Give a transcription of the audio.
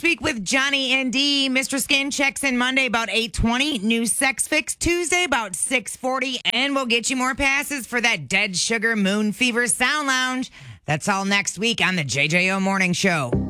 Week with Johnny and D. Mr. Skin checks in Monday about 8:20. New Sex Fix Tuesday about 6:40. And we'll get you more passes for that Dead Sugar Moon Fever Sound Lounge. That's all next week on the JJO Morning Show.